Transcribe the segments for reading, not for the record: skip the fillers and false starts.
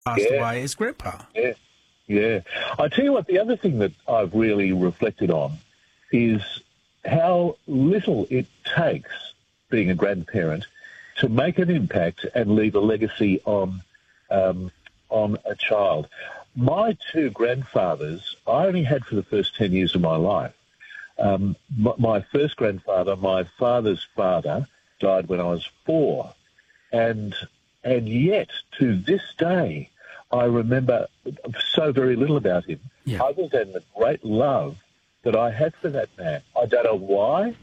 passed away as grandpa. Yeah, yeah. I tell you what, the other thing that I've really reflected on is how little it takes, being a grandparent, to make an impact and leave a legacy on a child. My two grandfathers, I only had for the first 10 years of my life. My first grandfather, my father's father, died when I was 4. And yet, to this day, I remember so very little about him, other than the great love that I had for that man. I don't know why.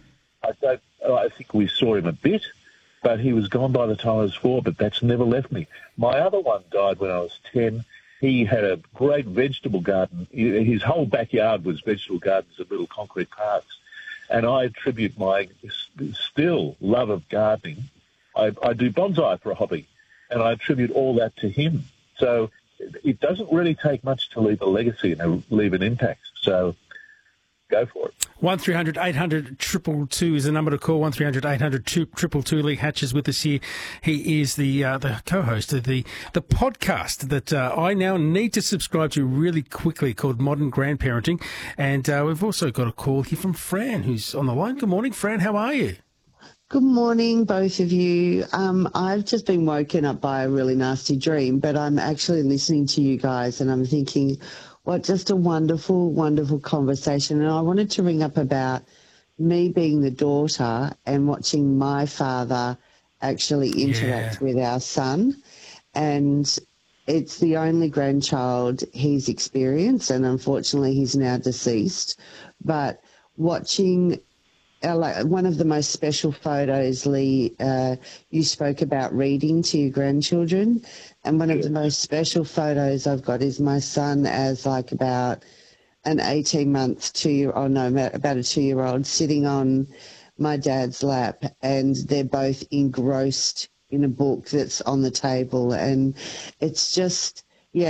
I think we saw him a bit, but he was gone by the time I was 4, but that's never left me. My other one died when I was 10. He had a great vegetable garden. His whole backyard was vegetable gardens of little concrete parks. And I attribute my still love of gardening. I do bonsai for a hobby, and I attribute all that to him. So it doesn't really take much to leave a legacy and leave an impact. So go for it. 1300 800 222 is the number to call. 1300 800 222. Lee Hatch is with us here. He is the co-host of the podcast that I now need to subscribe to really quickly, called Modern Grandparenting. And we've also got a call here from Fran, who's on the line. Good morning, Fran. How are you? Good morning, both of you. I've just been woken up by a really nasty dream, but I'm actually listening to you guys and I'm thinking, what just a wonderful, wonderful conversation. And I wanted to ring up about me being the daughter and watching my father actually interact with our son. And it's the only grandchild he's experienced, and unfortunately he's now deceased. But watching one of the most special photos, Lee, you spoke about reading to your grandchildren, and one of the most special photos I've got is my son as like about an 18-month, about a 2-year-old sitting on my dad's lap, and they're both engrossed in a book that's on the table. And it's just,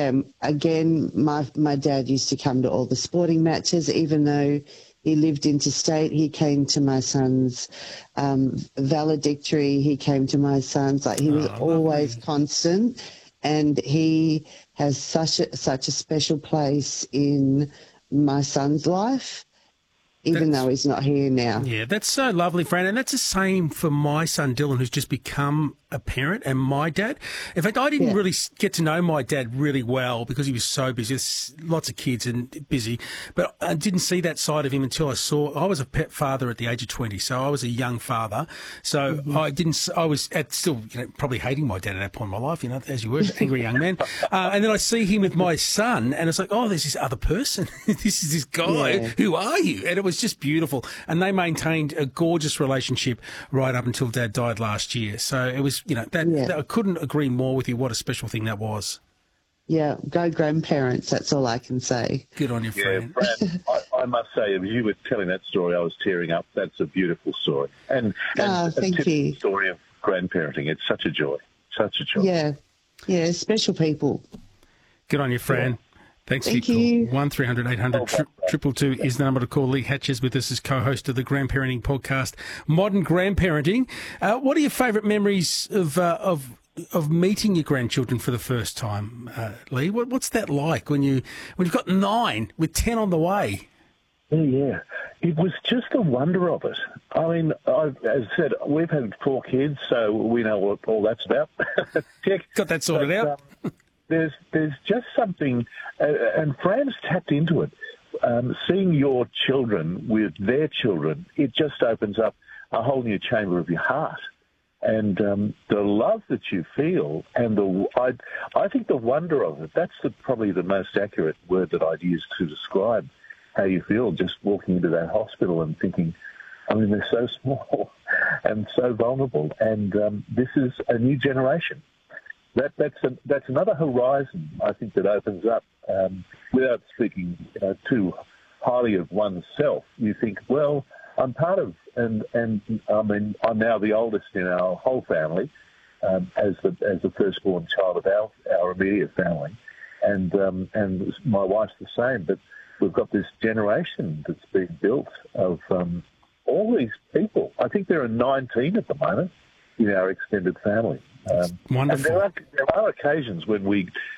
again, my dad used to come to all the sporting matches, even though he lived interstate. He came to my son's valedictory. He came to my son's. Like, he was always constant, and he has such a special place in my son's life, even though he's not here now. Yeah, that's so lovely, Fran. And that's the same for my son, Dylan, who's just become a parent, and my dad. In fact, I didn't really get to know my dad really well because he was so busy. There's lots of kids and busy. But I didn't see that side of him until I was a pet father at the age of 20. So I was a young father. So I was still probably hating my dad at that point in my life, as you were, angry young man. And then I see him with my son, and it's like, oh, there's this other person. This is this guy. Yeah. Who are you? And it was just beautiful. And they maintained a gorgeous relationship right up until Dad died last year. So it was, I couldn't agree more with you. What a special thing that was. Yeah, go grandparents. That's all I can say. Good on you, Fran. Yeah, Fran, I must say, if you were telling that story, I was tearing up. That's a beautiful story. And a typical story of grandparenting. It's such a joy. Such a joy. Yeah, special people. Good on you, Fran. Yeah. Thanks for your call. 1300 800 222 is the number to call. Lee Hatch is with us as co-host of the Grandparenting podcast, Modern Grandparenting. What are your favourite memories of meeting your grandchildren for the first time, Lee? What's that like when you've got 9 with 10 on the way? Yeah, it was just the wonder of it. I mean, as I said, we've had 4 kids, so we know what all that's about. Check. Got that sorted out. There's just something, and Fran's tapped into it. Seeing your children with their children, it just opens up a whole new chamber of your heart. And the love that you feel, and I think the wonder of it, that's probably the most accurate word that I'd use to describe how you feel just walking into that hospital and thinking, I mean, they're so small and so vulnerable, and this is a new generation. That's another horizon, I think, that opens up. Without speaking too highly of oneself, you think, well, I'm part of, and I mean, I'm now the oldest in our whole family, as the firstborn child of our immediate family, and my wife's the same. But we've got this generation that's being built of all these people. I think there are 19 at the moment in our extended family. Wonderful. And there are occasions when we